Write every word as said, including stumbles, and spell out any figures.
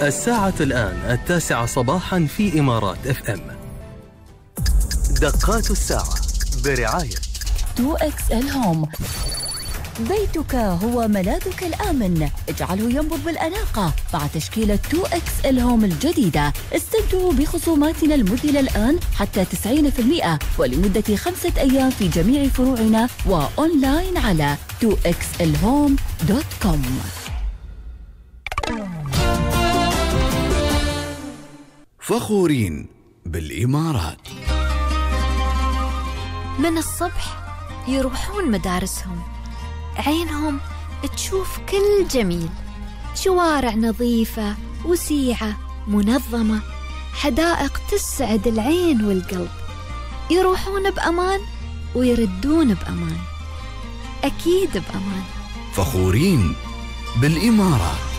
الساعة الآن التاسعة صباحا في إمارات اف ام. دقات الساعة برعاية تو إكس إل هوم. بيتك هو ملاذك الآمن، اجعله ينبض بالأناقة مع تشكيلة تو إكس إل هوم الجديدة. استمتعوا بخصوماتنا المذهلة الآن حتى تسعين بالمئة ولمدة خمسة أيام في جميع فروعنا وأونلاين على تو إكس إل هوم دوت كوم. فخورين بالإمارات. من الصبح يروحون مدارسهم، عينهم تشوف كل جميل، شوارع نظيفة وسيعة منظمة، حدائق تسعد العين والقلب. يروحون بأمان ويردون بأمان، أكيد بأمان. فخورين بالإمارات.